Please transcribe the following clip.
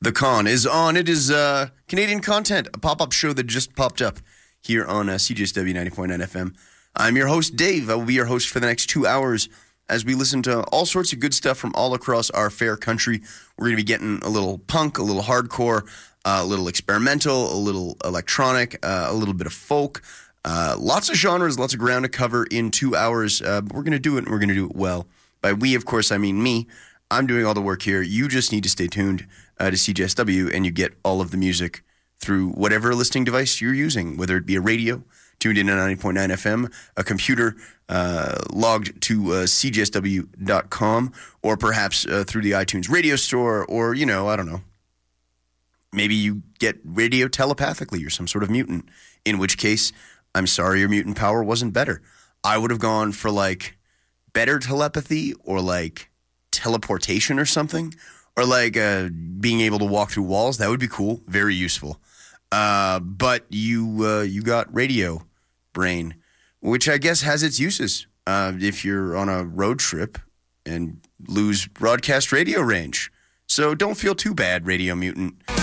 The Con is on. It is Canadian content, a pop-up show that just popped up here on CJSW 90.9 FM. I'm your host, Dave. I will be your host for the next 2 hours as we listen to all sorts of good stuff from all across our fair country. We're going to be getting a little punk, a little hardcore, a little experimental, a little electronic, a little bit of folk. Lots of genres, lots of ground to cover in 2 hours. But we're going to do it, and we're going to do it well. By we, of course, I mean me. I'm doing all the work here. You just need to stay tuned to CJSW, and you get all of the music through whatever listening device you're using, whether it be a radio, tuned in at 90.9 FM, a computer logged to CJSW.com, or perhaps through the iTunes radio store, or, I don't know. Maybe you get radio telepathically. You're some sort of mutant, in which case, I'm sorry your mutant power wasn't better. I would have gone for, better telepathy or, teleportation or something, or being able to walk through walls. That would be cool, very useful. But you got radio brain, which I guess has its uses if you're on a road trip and lose broadcast radio range. So don't feel too bad, Radio Mutant.